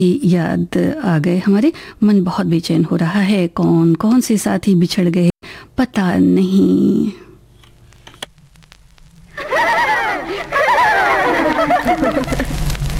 याद आ गए हमारे। मन बहुत बेचैन हो रहा है, कौन कौन से साथी बिछड़ गए पता नहीं।